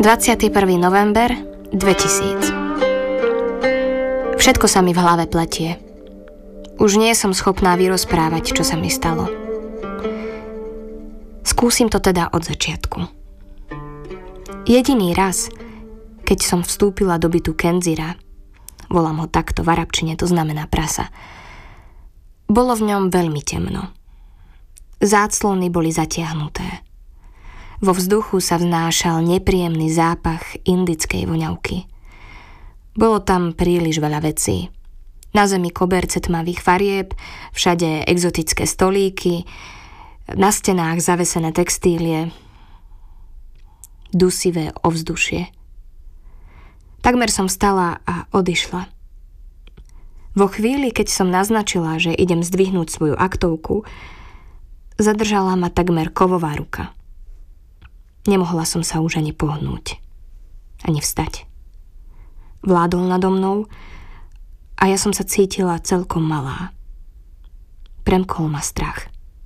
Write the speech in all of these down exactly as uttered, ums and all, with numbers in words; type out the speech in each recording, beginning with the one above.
dvadsiateho prvého november dvetisíc. Všetko sa mi v hlave pletie. Už nie som schopná vyrozprávať, čo sa mi stalo. Skúsim to teda od začiatku. Jediný raz, keď som vstúpila do bytu Kenzira, volám ho takto v arabčine, to znamená prasa, bolo v ňom veľmi temno. Záclony boli zatiahnuté. Vo vzduchu sa vznášal nepríjemný zápach indickej voňavky. Bolo tam príliš veľa vecí. Na zemi koberce tmavých farieb, všade exotické stolíky, na stenách zavesené textílie, dusivé ovzdušie. Takmer som stala a odišla. Vo chvíli, keď som naznačila, že idem zdvihnúť svoju aktovku, zadržala ma takmer kovová ruka. Nemohla som sa už ani pohnúť, ani vstať. Vládol nado mnou a ja som sa cítila celkom malá. Premkol ma strach.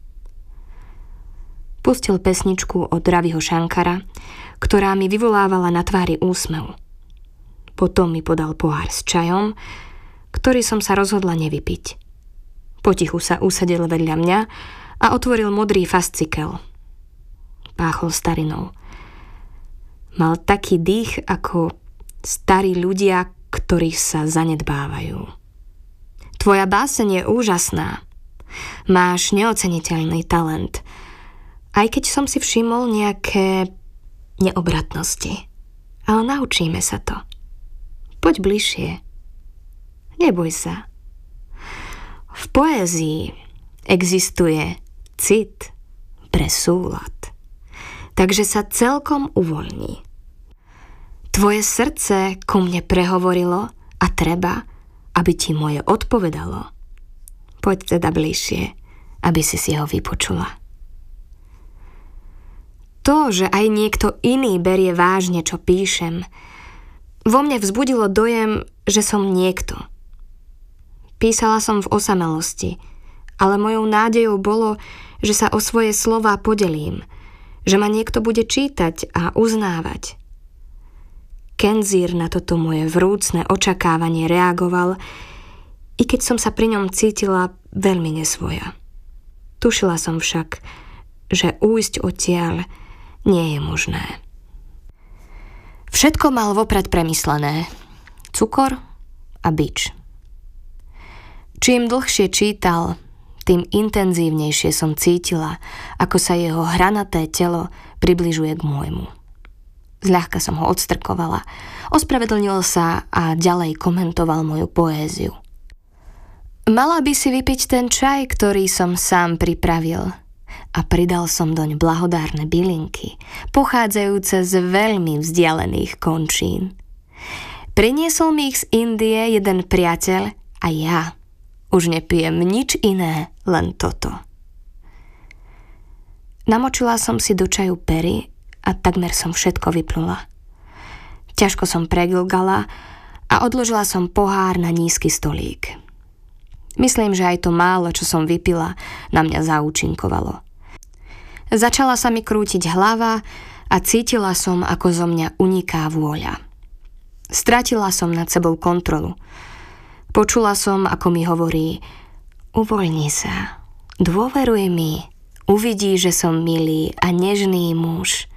Pustil pesničku od Raviho Shankara, ktorá mi vyvolávala na tvári úsmev. Potom mi podal pohár s čajom, ktorý som sa rozhodla nevypiť. Potichu sa usadil vedľa mňa a otvoril modrý fascikel. Páchol starinou. Mal taký dých ako starí ľudia, ktorých sa zanedbávajú. Tvoja báseň je úžasná. Máš neoceniteľný talent. Aj keď som si všimol nejaké neobratnosti. Ale naučíme sa to. Poď bližšie. Neboj sa. V poézii existuje cit pre súlad. Takže sa celkom uvoľní. Tvoje srdce ku mne prehovorilo a treba, aby ti moje odpovedalo. Poď teda bližšie, aby si si ho vypočula. To, že aj niekto iný berie vážne, čo píšem, vo mne vzbudilo dojem, že som niekto. Písala som v osamelosti, ale mojou nádejou bolo, že sa o svoje slová podelím, že ma niekto bude čítať a uznávať. Kenzir na toto moje vrúcne očakávanie reagoval, i keď som sa pri ňom cítila veľmi nesvoja. Tušila som však, že újsť odtiaľ nie je možné. Všetko mal vopred premyslené. Cukor a bič. Čím dlhšie čítal, tým intenzívnejšie som cítila, ako sa jeho hranaté telo približuje k môjmu. Zľahka som ho odstrkovala, ospravedlnil sa a ďalej komentoval moju poéziu. Mala by si vypiť ten čaj, ktorý som sám pripravil, a pridal som doň blahodárne bylinky, pochádzajúce z veľmi vzdialených končín. Priniesol mi ich z Indie jeden priateľ a ja už nepijem nič iné, len toto. Namočila som si do čaju pery a takmer som všetko vyplula. Ťažko som pregilgala a odložila som pohár na nízky stolík. Myslím, že aj to málo, čo som vypila, na mňa zaúčinkovalo. Začala sa mi krútiť hlava a cítila som, ako zo mňa uniká vôľa. Stratila som nad sebou kontrolu. Počula som, ako mi hovorí: uvoľni sa, dôveruj mi, uvidí, že som milý a nežný muž.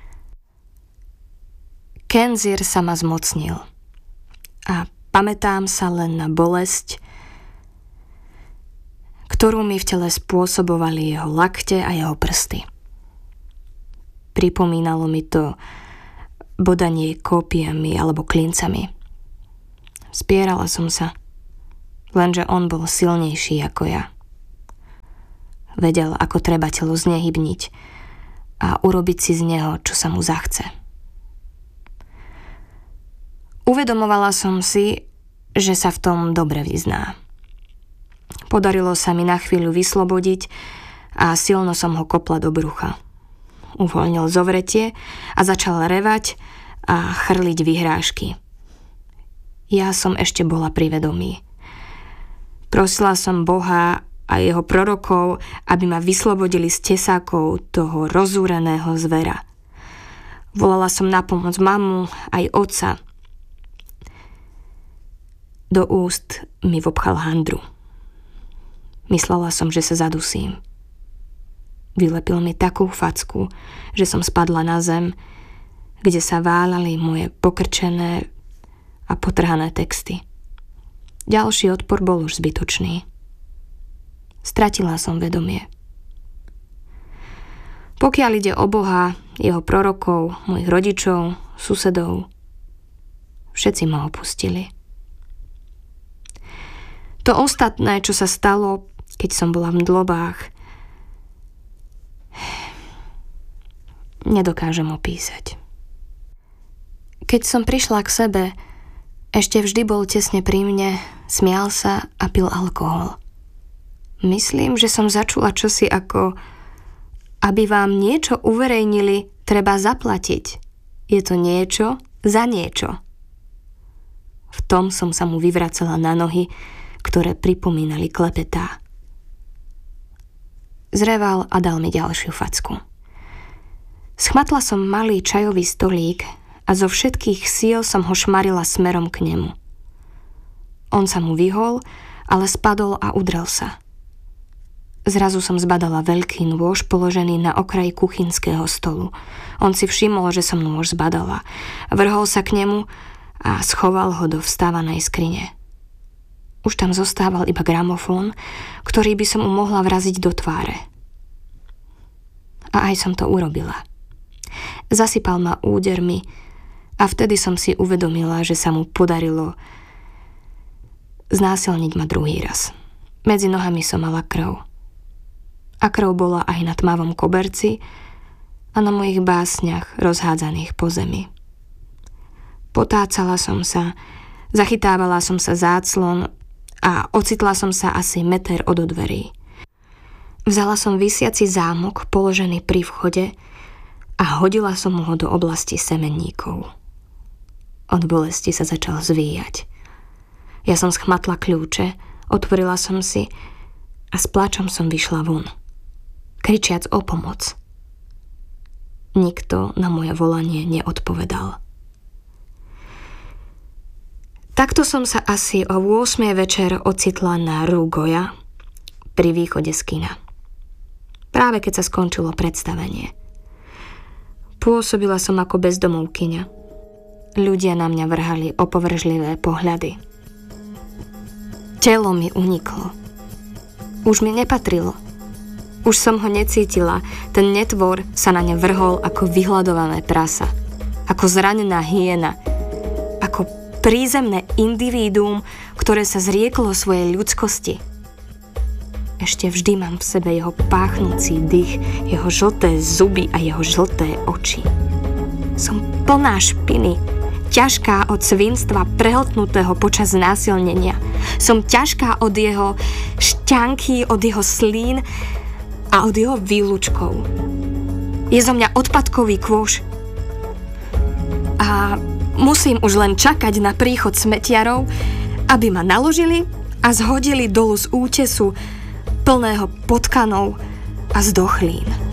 Kenzir sa ma zmocnil a pamätám sa len na bolesť, ktorú mi v tele spôsobovali jeho lakte a jeho prsty. Pripomínalo mi to bodanie kópiami alebo klincami. Spierala som sa, lenže on bol silnejší ako ja. Vedel, ako treba telo znehybniť a urobiť si z neho, čo sa mu zachce. Uvedomovala som si, že sa v tom dobre vyzná. Podarilo sa mi na chvíľu vyslobodiť a silno som ho kopla do brucha. Uvoľnil zovretie a začal revať a chrliť vyhrážky. Ja som ešte bola pri vedomí. Prosila som Boha a jeho prorokov, aby ma vyslobodili z tesákov toho rozúreného zvera. Volala som na pomoc mamu, aj otca. Do úst mi vopchal handru. Myslela som, že sa zadusím. Vylepil mi takú facku, že som spadla na zem, kde sa váľali moje pokrčené a potrhané texty. Ďalší odpor bol už zbytočný. Stratila som vedomie. Pokiaľ ide o Boha, jeho prorokov, mojich rodičov, susedov, všetci ma opustili. To ostatné, čo sa stalo, keď som bola v mdlobách, nedokážem opísať. Keď som prišla k sebe, ešte vždy bol tesne pri mne, smial sa a pil alkohol. Myslím, že som začula čosi ako: aby vám niečo uverejnili, treba zaplatiť. Je to niečo za niečo. V tom som sa mu vyvracala na nohy, ktoré pripomínali klepetá. Zreval a dal mi ďalšiu facku. Schmatla som malý čajový stolík a zo všetkých síl som ho šmarila smerom k nemu. On sa mu vyhol, ale spadol a udrel sa. Zrazu som zbadala veľký nôž položený na okraji kuchynského stolu. On si všimol, že som nôž zbadala. Vrhol sa k nemu a schoval ho do vstávanej skrine. Už tam zostával iba gramofón, ktorý by som mu mohla vraziť do tváre. A aj som to urobila. Zasypal ma údermi a vtedy som si uvedomila, že sa mu podarilo znásilniť ma druhý raz. Medzi nohami som mala krv. A krv bola aj na tmavom koberci a na mojich básniach rozhádzaných po zemi. Potácala som sa, zachytávala som sa záclon a ocitla som sa asi meter od dverí. Vzala som visiaci zámok položený pri vchode a hodila som ho do oblasti semenníkov. Od bolesti sa začal zvíjať. Ja som schmatla kľúče, otvorila som si a s plačom som vyšla von, kričiac o pomoc. Nikto na moje volanie neodpovedal. Takto som sa asi o ôsmej večer ocitla na Rue Goya pri východe z kina. Práve keď sa skončilo predstavenie. Pôsobila som ako bezdomovkyňa. Ľudia na mňa vrhali opovržlivé pohľady. Telo mi uniklo. Už mi nepatrilo. Už som ho necítila, ten netvor sa na ne vrhol ako vyhľadované prasa, ako zranená hyena, ako prízemné individuum, ktoré sa zrieklo svojej ľudskosti. Ešte vždy mám v sebe jeho páchnúci dých, jeho žlté zuby a jeho žlté oči. Som plná špiny, ťažká od svinstva prehltnutého počas násilnenia. Som ťažká od jeho šťanky, od jeho slín a od jeho výlučkov. Je zo mňa odpadkový kôš. A musím už len čakať na príchod smetiarov, aby ma naložili a zhodili dolu z útesu plného potkanov a zdochlín.